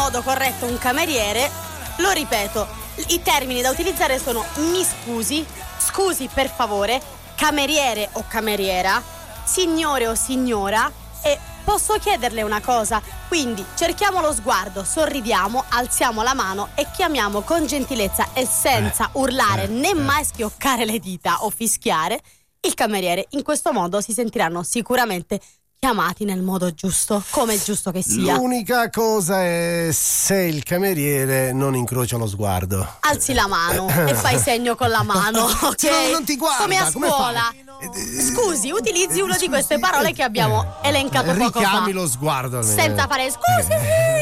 modo corretto un cameriere, lo ripeto, i termini da utilizzare sono mi scusi, scusi per favore, cameriere o cameriera, signore o signora e posso chiederle una cosa? Quindi cerchiamo lo sguardo, sorridiamo, alziamo la mano e chiamiamo con gentilezza e senza urlare né mai schioccare le dita o fischiare il cameriere. In questo modo si sentiranno sicuramente chiamati nel modo giusto, come è giusto che sia. L'unica cosa è se il cameriere non incrocia lo sguardo. Alzi la mano e fai segno con la mano, ok? Se non ti guarda, come a scuola. Scusi, utilizzi una di queste parole che abbiamo elencato poco fa. Richiami lo sguardo. Senza fare scusi.